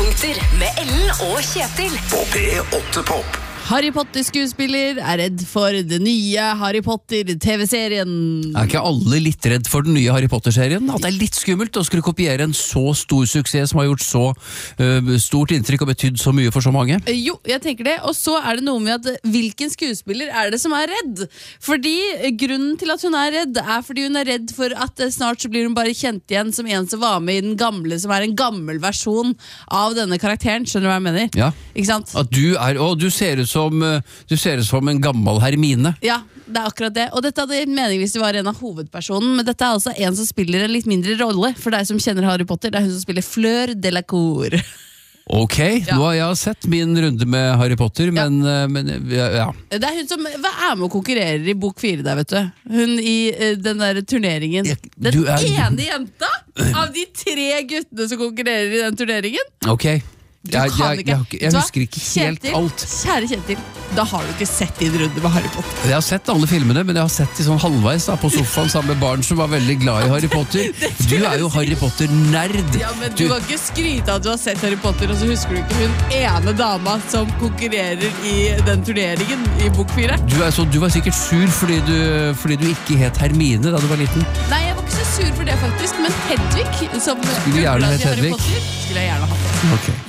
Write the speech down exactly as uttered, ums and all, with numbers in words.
Høydepunkter med Ellen og Kjetil På P åtte Pop. Harry Potter-skuespiller er redd for den nye Harry Potter-T V-serien. Er ikke alle litt redd for den nye Harry Potter-serien? At det er litt skummelt å skulle kopiere en så stor suksess som har gjort så uh, stort inntrykk og betydd så mye for så mange? Jo, jeg tenker det. Og så er det noe med at hvilken skuespiller er det som er redd? Fordi grunnen til at hun er redd er fordi hun er redd for at snart så blir hun bare kjent igjen som en som var med i den gamle, som er en gammel versjon av denne karakteren. Skjønner du hva jeg mener? Ja. Ikke sant? At du er, å, du ser ut som Du ser ut som en gammel Hermine. Ja, det er akkurat det. Og dette hadde gitt mening hvis det var en av hovedpersonen, men dette er altså en som spiller en litt mindre rolle. For deg som kjenner Harry Potter, det er hun som spiller Fleur Delacour. Ok, Ja. nå har jeg sett min runde med Harry Potter, men, uh, men ja, ja. Det er hun som hva er med og konkurrerer i bok fire der, vet du. Hun i uh, den der turneringen. Jeg- Den du er- ene jenta av de tre guttene som konkurrerer i den turneringen. Ok. Du Jeg, kan jeg, ikke. jeg, jeg, Vet du hva? husker ikke helt Kjetil, alt. Kjære Kjetil, da har du ikke sett din runde med Harry Potter. Jeg har sett alle filmene, men jeg har sett de sånn halvveis da, på sofaen sammen med barn som var veldig glad i Harry Potter. Du er jo Harry Potter-nerd. Ja, men du Du- kan ikke skryte av at du har sett Harry Potter, og så husker du ikke hun ene dama som konkurrerer i den turneringen i bok fire. Du, er så, du var sikkert sur fordi du, fordi du ikke het Hermine da du var liten. Nei, jeg var ikke så sur for det faktisk, men Hedvig, som Skulle gjerne gullblad i hett Harry Hedvig. Potter, skulle jeg gjerne hatt. Ok.